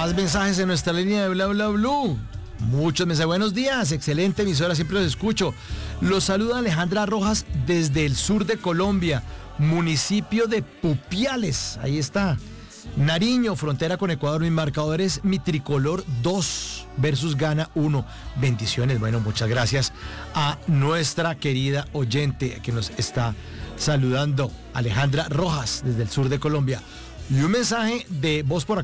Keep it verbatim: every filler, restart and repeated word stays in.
Más mensajes en nuestra línea de Bla Bla Blue. Muchos mensajes. Buenos días, excelente emisora, siempre los escucho. Los saluda Alejandra Rojas desde el sur de Colombia, municipio de Pupiales. Ahí está. Nariño, frontera con Ecuador. Mi marcador es mi tricolor dos versus Ghana uno. Bendiciones. Bueno, muchas gracias a nuestra querida oyente que nos está saludando, Alejandra Rojas, desde el sur de Colombia. Y un mensaje de voz por acá.